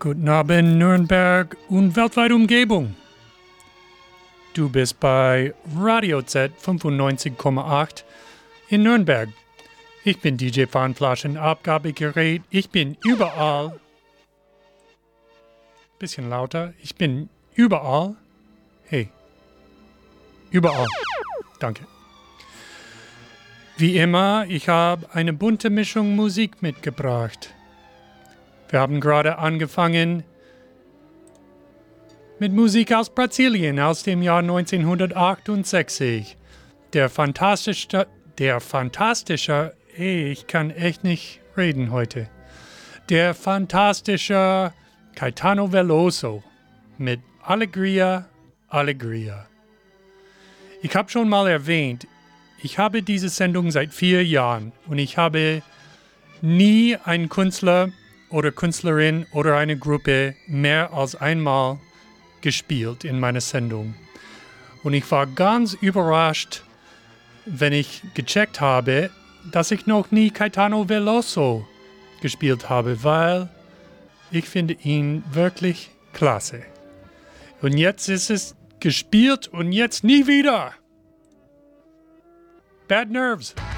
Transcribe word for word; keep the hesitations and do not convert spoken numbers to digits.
Guten Abend, Nürnberg und weltweite Umgebung. Du bist bei Radio Z fünfundneunzig Komma acht in Nürnberg. Ich bin D J Pfannflaschen, Abgabegerät. Ich bin überall. Bisschen lauter. Ich bin überall. Hey. Überall. Danke. Wie immer, ich habe eine bunte Mischung Musik mitgebracht. Wir haben gerade angefangen mit Musik aus Brasilien aus dem Jahr neunzehnhundertachtundsechzig. Der fantastische, der fantastische, ey, ich kann echt nicht reden heute. Der fantastische Caetano Veloso mit Alegria, Alegria. Ich habe schon mal erwähnt, ich habe diese Sendung seit vier Jahren und ich habe nie einen Künstler oder Künstlerin oder eine Gruppe mehr als einmal gespielt in meiner Sendung. Und ich war ganz überrascht, wenn ich gecheckt habe, dass ich noch nie Caetano Veloso gespielt habe, weil ich finde ihn wirklich klasse. Und jetzt ist es gespielt und jetzt nie wieder. Bad Nerves.